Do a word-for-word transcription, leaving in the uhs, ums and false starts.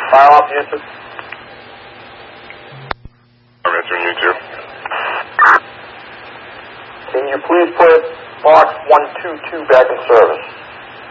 File off the answer. I'm answering you too. Can you please put box one two two back in service?